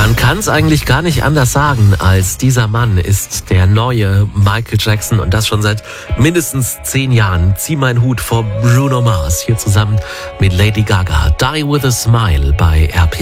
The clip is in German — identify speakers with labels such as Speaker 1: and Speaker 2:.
Speaker 1: Man kann es eigentlich gar nicht anders sagen, als dieser Mann ist der neue Michael Jackson und das schon seit mindestens 10 Jahren. Zieh meinen Hut vor Bruno Mars hier zusammen mit Lady Gaga. Die with a Smile bei RPA.